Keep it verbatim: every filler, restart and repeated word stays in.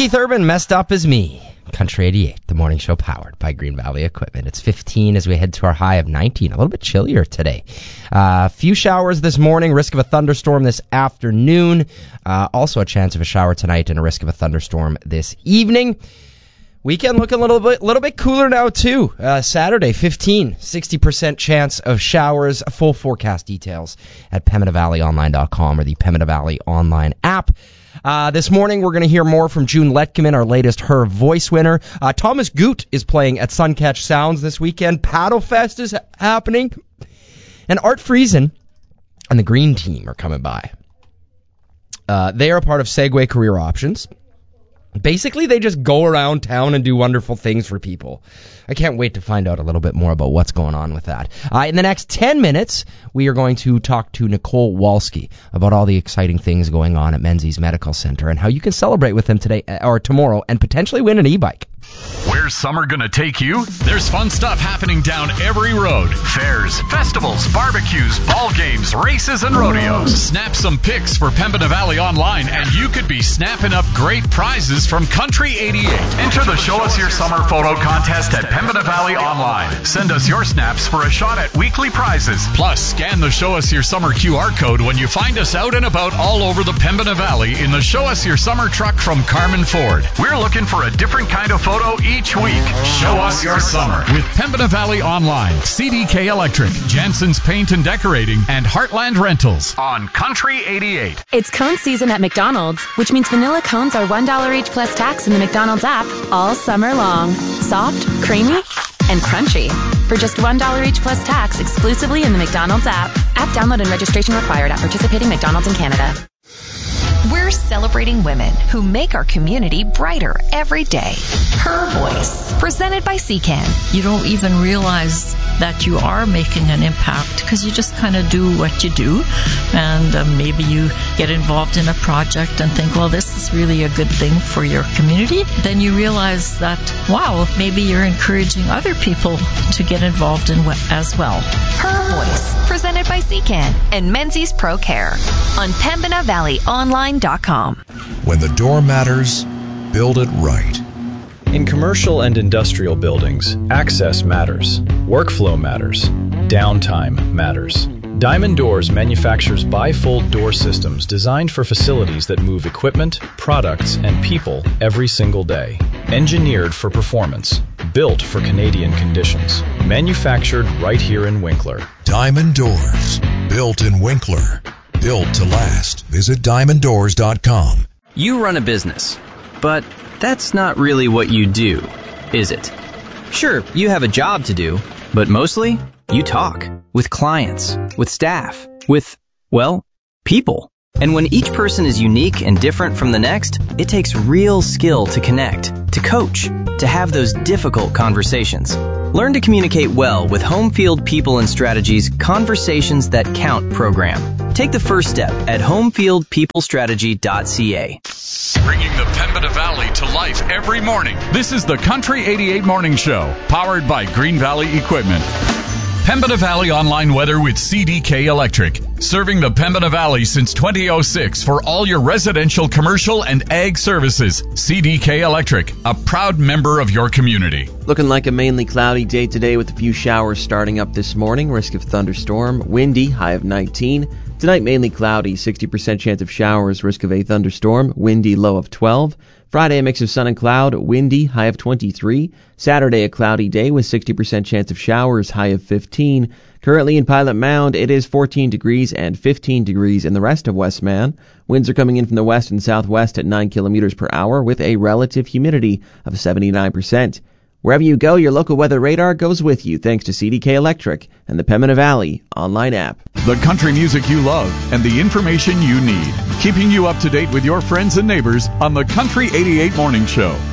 Keith Urban, Messed Up As Me. Country eighty-eight, the morning show powered by Green Valley Equipment. It's fifteen as we head to our high of nineteen. A little bit chillier today. A uh, few showers this morning, risk of a thunderstorm this afternoon. Uh, also a chance of a shower tonight and a risk of a thunderstorm this evening. Weekend looking a little bit little bit cooler now, too. Uh, Saturday, fifteen, sixty percent chance of showers. Full forecast details at Pembina Valley Online dot com or the Pembina Valley Online app. Uh, this morning, we're going to hear more from June Letkeman, our latest Her Voice winner. Uh, Thomas Goot is playing at Suncatch Sounds this weekend. Paddlefest is ha- happening. And Art Friesen and the Green Team are coming by. Uh, they are a part of Segway Career Options. Basically, they just go around town and do wonderful things for people. I can't wait to find out a little bit more about what's going on with that. Uh, in the next ten minutes, we are going to talk to Nicole Walski about all the exciting things going on at Menzies Medical Center and how you can celebrate with them today or tomorrow and potentially win an e-bike. Where's summer gonna take you? There's fun stuff happening down every road. Fairs, festivals, barbecues, ball games, races, and rodeos. Snap some pics for Pembina Valley Online, and you could be snapping up great prizes from Country eighty-eight. Enter the Show Us Your Summer photo contest at Pembina Valley Online. Send us your snaps for a shot at weekly prizes. Plus, scan the Show Us Your Summer Q R code when you find us out and about all over the Pembina Valley in the Show Us Your Summer truck from Carmen Ford. We're looking for a different kind of photo each week. Show us your summer with Pembina Valley Online, C D K Electric, Jansen's Paint and Decorating, and Heartland Rentals on Country eighty-eight. It's cone season at McDonald's, which means vanilla cones are one dollar each plus tax in the McDonald's app all summer long. Soft, creamy, and crunchy. For just one dollar each plus tax exclusively in the McDonald's app. App download and registration required at participating McDonald's in Canada. We're celebrating women who make our community brighter every day. Her Voice, presented by C C A N. You don't even realize that you are making an impact because you just kind of do what you do, and uh, maybe you get involved in a project and think, well, this is really a good thing for your community. Then you realize that, wow, maybe you're encouraging other people to get involved in what, as well. Her Voice, presented by C C A N and Menzies Pro Care on Pembina Valley Online dot com. When the door matters, build it right. In commercial and industrial buildings, access matters, workflow matters, downtime matters. Diamond Doors manufactures bifold door systems designed for facilities that move equipment, products, and people every single day. Engineered for performance, built for Canadian conditions, manufactured right here in Winkler. Diamond Doors, built in Winkler. Built to last. Visit diamond doors dot com. You run a business, but that's not really what you do, is it? Sure, you have a job to do, but mostly you talk with clients, with staff, with, well, people. And when each person is unique and different from the next, it takes real skill to connect, to coach, to have those difficult conversations. Learn to communicate well with Homefield People and Strategies Conversations That Count program. Take the first step at homefield people strategy dot c a. Bringing the Pembina Valley to life every morning. This is the Country eighty-eight Morning Show, powered by Green Valley Equipment. Pembina Valley Online weather with C D K Electric. Serving the Pembina Valley since two thousand six for all your residential, commercial, and ag services. C D K Electric, a proud member of your community. Looking like a mainly cloudy day today with a few showers starting up this morning. Risk of thunderstorm. Windy, high of nineteen. Tonight mainly cloudy, sixty percent chance of showers. Risk of a thunderstorm. Windy, low of twelve. Friday, a mix of sun and cloud, windy, high of twenty-three. Saturday, a cloudy day with sixty percent chance of showers, high of fifteen. Currently in Pilot Mound, it is fourteen degrees and fifteen degrees in the rest of Westman. Winds are coming in from the west and southwest at nine kilometers per hour with a relative humidity of seventy-nine percent. Wherever you go, your local weather radar goes with you thanks to C D K Electric and the Pembina Valley Online app. The country music you love and the information you need. Keeping you up to date with your friends and neighbors on the Country eighty-eight Morning Show.